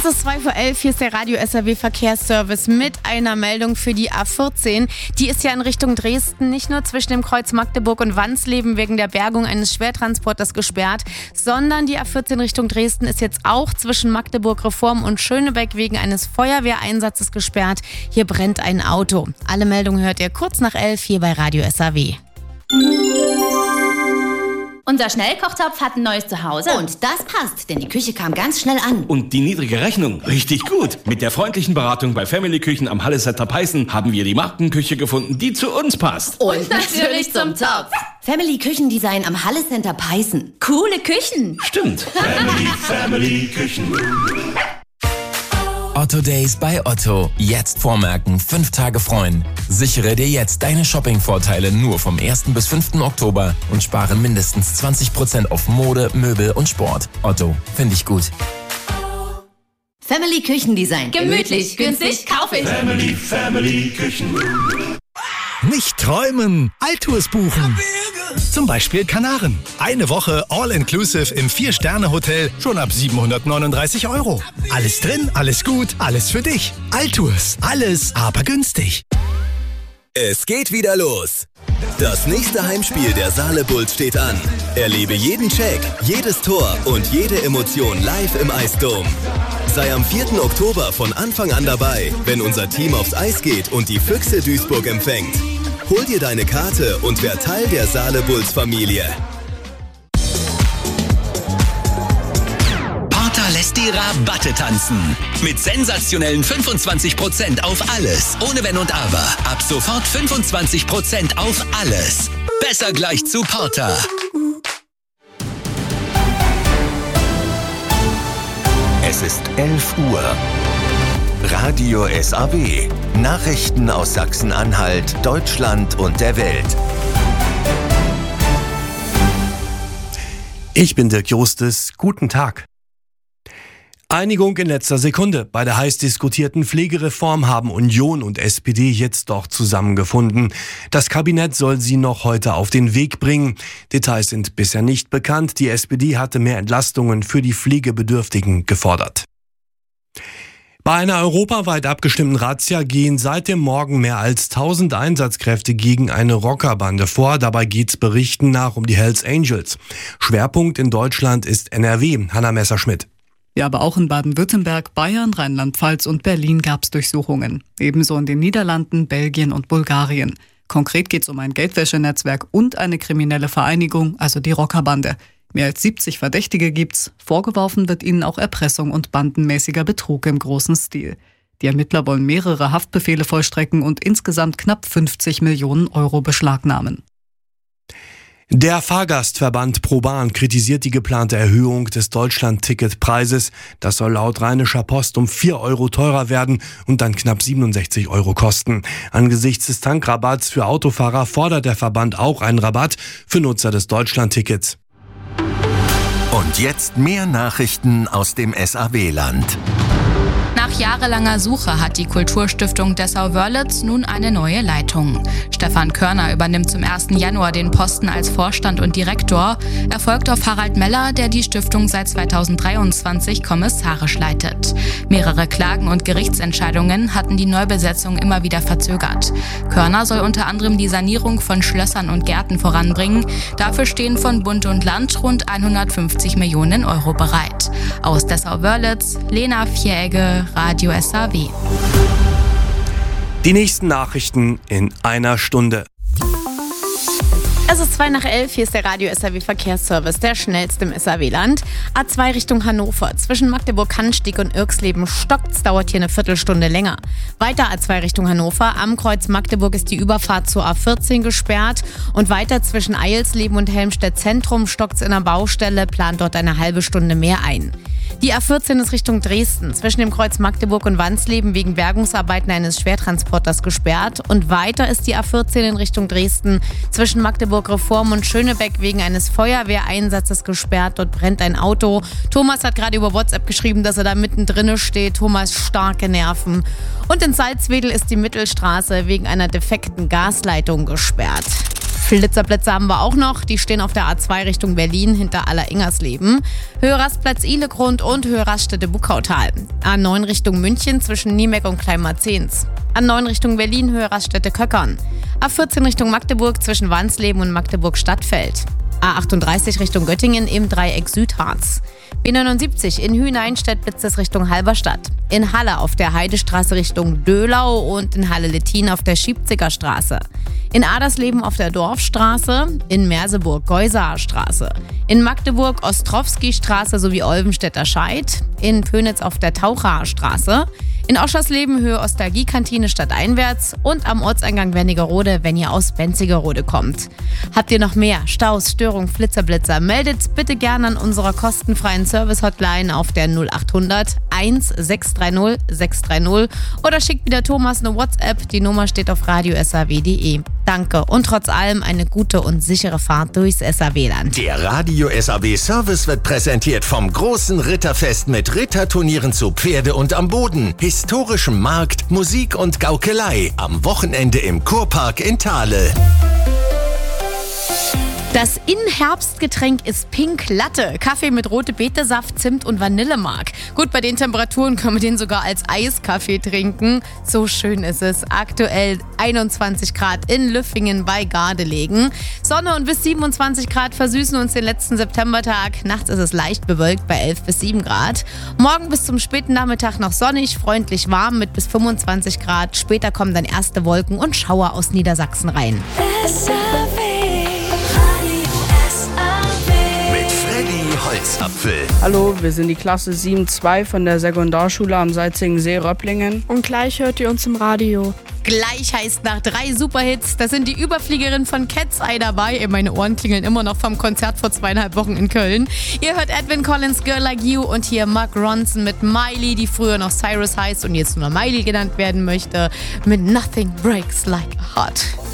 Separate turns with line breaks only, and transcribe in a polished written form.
Es ist 11:02, hier ist der Radio SAW Verkehrsservice mit einer Meldung für die A14. Die ist ja in Richtung Dresden nicht nur zwischen dem Kreuz Magdeburg und Wansleben wegen der Bergung eines Schwertransporters gesperrt, sondern die A14 Richtung Dresden ist jetzt auch zwischen Magdeburg Reform und Schönebeck wegen eines Feuerwehreinsatzes gesperrt. Hier brennt ein Auto. Alle Meldungen hört ihr kurz nach 11 hier bei Radio SAW.
Unser Schnellkochtopf hat ein neues Zuhause.
Und das passt, denn die Küche kam ganz schnell an.
Und die niedrige Rechnung, richtig gut. Mit der freundlichen Beratung bei Family Küchen am Hallesetter Peißen haben wir die Markenküche gefunden, die zu uns passt.
Und natürlich zum Topf. Family Küchendesign am Hallecenter Peißen.
Coole Küchen.
Stimmt. Family Küchen.
Otto Days bei Otto. Jetzt vormerken, 5 Tage freuen. Sichere dir jetzt deine Shopping-Vorteile nur vom 1. bis 5. Oktober und spare mindestens 20% auf Mode, Möbel und Sport. Otto, finde ich gut.
Family Küchendesign.
Gemütlich, günstig, kaufe ich.
Family Küchen.
Nicht träumen, Altours buchen. Zum Beispiel Kanaren. Eine Woche All-Inclusive im 4-Sterne-Hotel schon ab 739 €. Alles drin, alles gut, alles für dich. Altours, alles aber günstig.
Es geht wieder los. Das nächste Heimspiel der Saale Bulls steht an. Erlebe jeden Check, jedes Tor und jede Emotion live im Eisdom. Sei am 4. Oktober von Anfang an dabei, wenn unser Team aufs Eis geht und die Füchse Duisburg empfängt. Hol dir deine Karte und werd Teil der Saale Bulls Familie.
Porter lässt die Rabatte tanzen. Mit sensationellen 25% auf alles. Ohne Wenn und Aber. Ab sofort 25% auf alles. Besser gleich zu Porter.
Es ist 11 Uhr. Radio SAW. Nachrichten aus Sachsen-Anhalt, Deutschland und der Welt.
Ich bin Dirk Justus. Guten Tag. Einigung in letzter Sekunde. Bei der heiß diskutierten Pflegereform haben Union und SPD jetzt doch zusammengefunden. Das Kabinett soll sie noch heute auf den Weg bringen. Details sind bisher nicht bekannt. Die SPD hatte mehr Entlastungen für die Pflegebedürftigen gefordert. Bei einer europaweit abgestimmten Razzia gehen seit dem Morgen mehr als 1000 Einsatzkräfte gegen eine Rockerbande vor. Dabei geht's Berichten nach um die Hells Angels. Schwerpunkt in Deutschland ist NRW. Hanna Messerschmidt.
Ja, aber auch in Baden-Württemberg, Bayern, Rheinland-Pfalz und Berlin gab es Durchsuchungen. Ebenso in den Niederlanden, Belgien und Bulgarien. Konkret geht es um ein Geldwäschenetzwerk und eine kriminelle Vereinigung, also die Rockerbande. Mehr als 70 Verdächtige gibt's. Vorgeworfen wird ihnen auch Erpressung und bandenmäßiger Betrug im großen Stil. Die Ermittler wollen mehrere Haftbefehle vollstrecken und insgesamt knapp 50 Millionen € beschlagnahmen.
Der Fahrgastverband ProBahn kritisiert die geplante Erhöhung des Deutschland-Ticket-Preises. Das soll laut Rheinischer Post um 4 € teurer werden und dann knapp 67 € kosten. Angesichts des Tankrabatts für Autofahrer fordert der Verband auch einen Rabatt für Nutzer des Deutschland-Tickets.
Und jetzt mehr Nachrichten aus dem SAW-Land.
Nach jahrelanger Suche hat die Kulturstiftung Dessau-Wörlitz nun eine neue Leitung. Stefan Körner übernimmt zum 1. Januar den Posten als Vorstand und Direktor. Er folgt auf Harald Meller, der die Stiftung seit 2023 kommissarisch leitet. Mehrere Klagen und Gerichtsentscheidungen hatten die Neubesetzung immer wieder verzögert. Körner soll unter anderem die Sanierung von Schlössern und Gärten voranbringen. Dafür stehen von Bund und Land rund 150 Millionen € bereit. Aus Dessau-Wörlitz, Lena Vieregge, Radio SAW.
Die nächsten Nachrichten in einer Stunde.
Es ist 11:02, hier ist der Radio SAW Verkehrsservice, der schnellste im SAW-Land. A2 Richtung Hannover. Zwischen Magdeburg-Cannstatt und Irxleben stockt's, dauert hier eine Viertelstunde länger. Weiter A2 Richtung Hannover. Am Kreuz Magdeburg ist die Überfahrt zur A14 gesperrt. Und weiter zwischen Eilsleben und Helmstedt Zentrum stockt's in der Baustelle, plant dort eine halbe Stunde mehr ein. Die A14 ist Richtung Dresden, zwischen dem Kreuz Magdeburg und Wansleben wegen Bergungsarbeiten eines Schwertransporters gesperrt. Und weiter ist die A14 in Richtung Dresden, zwischen Magdeburg Reform und Schönebeck wegen eines Feuerwehreinsatzes gesperrt. Dort brennt ein Auto. Thomas hat gerade über WhatsApp geschrieben, dass er da mittendrin steht. Thomas, starke Nerven. Und in Salzwedel ist die Mittelstraße wegen einer defekten Gasleitung gesperrt. Flitzerblitze haben wir auch noch. Die stehen auf der A2 Richtung Berlin hinter Aller-Ingersleben. Höhe-Rastplatz Ihlegrund und Höhe-Raststätte Buckautal. A9 Richtung München zwischen Niemeck und Kleinmarzens. A9 Richtung Berlin, Höhe-Raststätte Köckern. A14 Richtung Magdeburg zwischen Wansleben und Magdeburg-Stadtfeld. A38 Richtung Göttingen im Dreieck Südharz. B79 in Hühneinstedt blitzt es Richtung Halberstadt. In Halle auf der Heidestraße Richtung Döhlau und in Halle-Lettin auf der Schiebziger Straße. In Adersleben auf der Dorfstraße, in Merseburg Geusaer Straße. In Magdeburg Ostrowski-Straße sowie Olvenstädter Scheid. In Pönitz auf der Tauchaer Straße. In Oschersleben Höhe Ostalgie-Kantine stadteinwärts und am Ortseingang Wernigerode, wenn ihr aus Benzigerode kommt. Habt ihr noch mehr Staus, Störungen, Flitzerblitzer? Meldet bitte gerne an unserer kostenfreien Service-Hotline auf der 0800 1630 630 oder schickt wieder Thomas eine WhatsApp. Die Nummer steht auf radio-saw.de. Danke und trotz allem eine gute und sichere Fahrt durchs SAW-Land.
Der Radio SAW Service wird präsentiert vom großen Ritterfest mit Ritterturnieren zu Pferde und am Boden, historischem Markt, Musik und Gaukelei am Wochenende im Kurpark in Thale.
Das In-Herbstgetränk ist Pink Latte. Kaffee mit rote Betesaft, Zimt und Vanillemark. Gut, bei den Temperaturen können wir den sogar als Eiskaffee trinken. So schön ist es. Aktuell 21 Grad in Lüffingen bei Gardelegen. Sonne und bis 27 Grad versüßen uns den letzten Septembertag. Nachts ist es leicht bewölkt bei 11 bis 7 Grad. Morgen bis zum späten Nachmittag noch sonnig, freundlich warm mit bis 25 Grad. Später kommen dann erste Wolken und Schauer aus Niedersachsen rein.
Holzapfel.
Hallo, wir sind die Klasse 7-2 von der Sekundarschule am Salzingensee Röpplingen.
Und gleich hört ihr uns im Radio.
Gleich heißt nach 3 Superhits, da sind die Überfliegerin von Cat's Eye dabei. Meine Ohren klingeln immer noch vom Konzert vor 2,5 Wochen in Köln. Ihr hört Edwin Collins, Girl Like You und hier Mark Ronson mit Miley, die früher noch Cyrus heißt und jetzt nur Miley genannt werden möchte, mit Nothing Breaks Like a Heart.